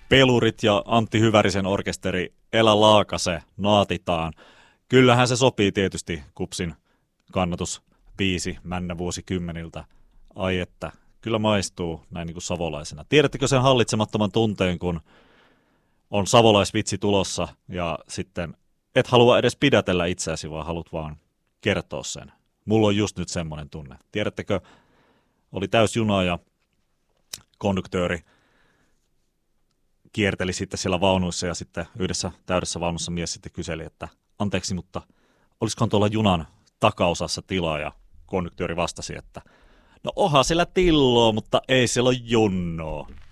pelurit ja Antti Hyvärisen orkesteri Elä Laakase naatitaan. Kyllähän se sopii tietysti KuPSin kannatusbiisi männä vuosikymmeniltä. Ai että, kyllä maistuu näin niin kuin savolaisena. Tiedättekö sen hallitsemattoman tunteen, kun on savolaisvitsi tulossa ja sitten et halua edes pidätellä itseäsi, vaan haluat vaan kertoa sen. Mulla on just nyt semmoinen tunne. Tiedättekö, oli täysjuna ja konduktööri kierteli sitten siellä vaunuissa ja sitten yhdessä täydessä vaunussa mies sitten kyseli, että anteeksi, mutta olisikohan tuolla junan takaosassa tilaa, ja konduktööri vastasi, että no onhan siellä tilloa, mutta ei siellä ole junnoa.